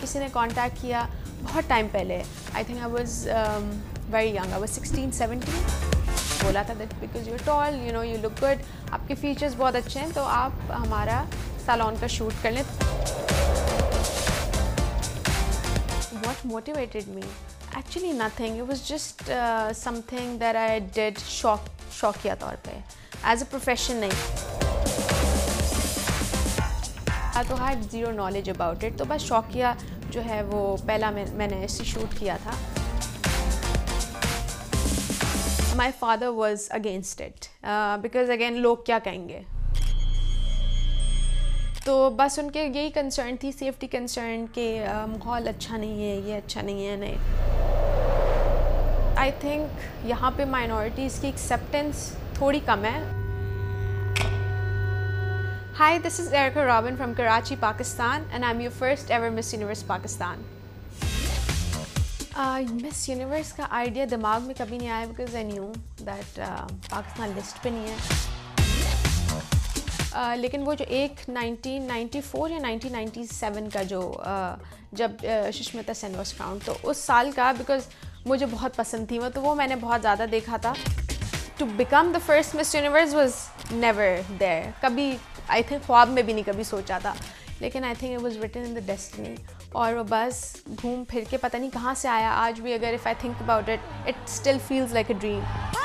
किसी ने कांटेक्ट किया बहुत टाइम पहले, I think I was very young, I was 16-17, बोला था that because you are tall, you know, you look good, आपके फीचर्स बहुत अच्छे हैं, तो आप हमारा सैलून का शूट कर लें. What motivated me? Actually nothing. It was just something that I did शौकिया तौर पे, as a profession नहीं. तो I had zero knowledge about it. तो बस शौकिया जो है वो पहला मैंने ऐसे शूट किया था. My father was against it because again लोग क्या कहेंगे. तो बस उनके यही कंसर्न थी, सेफ्टी कंसर्न कि माहौल अच्छा नहीं है, ये अच्छा नहीं है. नहीं, आई थिंक यहाँ पे माइनॉरिटीज़ की एक्सेप्टेंस थोड़ी कम है. हाय, this is areca robin from Karachi, Pakistan, and I am your first ever miss universe Pakistan. Miss universe का आइडिया दिमाग में कभी नहीं आया because I knew that Pakistan list पे नहीं है. लेकिन वो जो एक 1994 या 1997 का जो जब सुष्मिता सेन वाज क्राउन्ड, तो उस साल का बिकॉज मुझे बहुत पसंद थी वो, तो वो मैंने बहुत ज़्यादा देखा था. To become the first miss universe was never there, कभी आई थिंक ख्वाब में भी नहीं कभी सोचा था, लेकिन I think it was written in the destiny. और वो बस घूम फिर के पता नहीं कहाँ से आया. आज भी अगर if I think about it, it still feels like a dream.